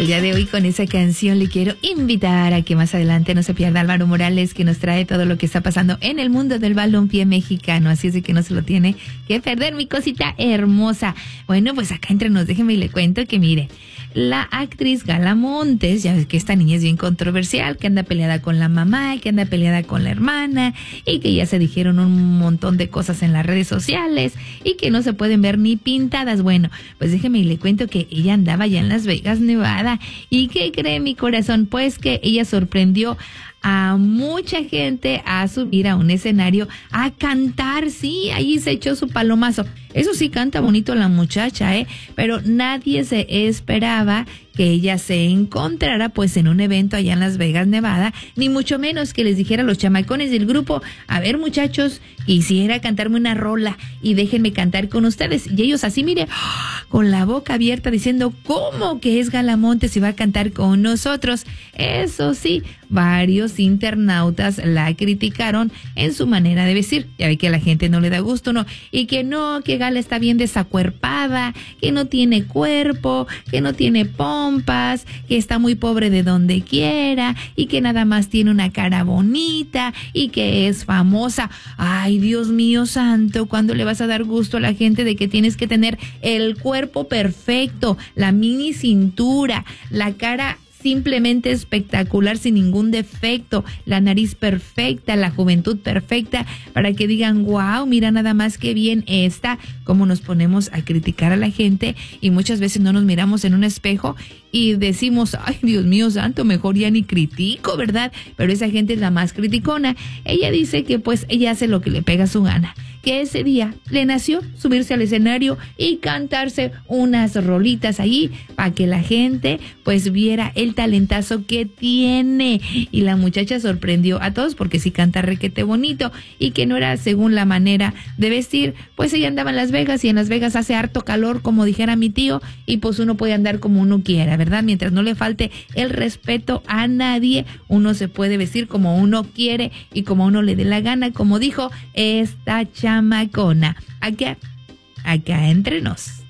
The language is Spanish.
El día de hoy con esa canción le quiero invitar a que más adelante no se pierda Álvaro Morales, que nos trae todo lo que está pasando en el mundo del balompié mexicano. Así es de que no se lo tiene que perder, mi cosita hermosa. Bueno, pues acá entre nos, déjeme y le cuento que mire, la actriz Gala Montes, ya ves que esta niña es bien controversial, que anda peleada con la mamá, que anda peleada con la hermana, y que ya se dijeron un montón de cosas en las redes sociales, y que no se pueden ver ni pintadas. Bueno, pues déjeme y le cuento que ella andaba ya en Las Vegas, Nevada, y ¿qué cree mi corazón? Pues que ella sorprendió a mucha gente a subir a un escenario a cantar. Sí, ahí se echó su palomazo. Eso sí, canta bonito la muchacha, pero nadie se esperaba que ella se encontrara pues en un evento allá en Las Vegas, Nevada, ni mucho menos que les dijera a los chamacones del grupo: a ver, muchachos, quisiera cantarme una rola y déjenme cantar con ustedes. Y ellos así, mire, con la boca abierta diciendo: ¿cómo que es Gala Montes y va a cantar con nosotros? Eso sí, varios internautas la criticaron en su manera de vestir. Ya ve que a la gente no le da gusto, ¿no? Y que no, que Gala está bien desacuerpada, que no tiene cuerpo, que no tiene pompas, que está muy pobre de donde quiera y que nada más tiene una cara bonita y que es famosa. Ay, Dios mío santo, ¿cuándo le vas a dar gusto a la gente de que tienes que tener el cuerpo perfecto, la mini cintura, la cara simplemente espectacular, sin ningún defecto, la nariz perfecta, la juventud perfecta, para que digan: wow, mira nada más qué bien está? Cómo nos ponemos a criticar a la gente y muchas veces no nos miramos en un espejo y decimos: ay, Dios mío santo, mejor ya ni critico, ¿verdad? Pero esa gente es la más criticona. Ella dice que pues ella hace lo que le pega su gana, que ese día le nació subirse al escenario y cantarse unas rolitas ahí para que la gente pues viera el talentazo que tiene. Y la muchacha sorprendió a todos porque sí canta requete bonito, y que no era según la manera de vestir. Pues ella andaba en Las Vegas y en Las Vegas hace harto calor, como dijera mi tío, y pues uno puede andar como uno quiera, ¿verdad? Mientras no le falte el respeto a nadie, uno se puede vestir como uno quiere y como uno le dé la gana, como dijo esta chamacona. Acá entre nos.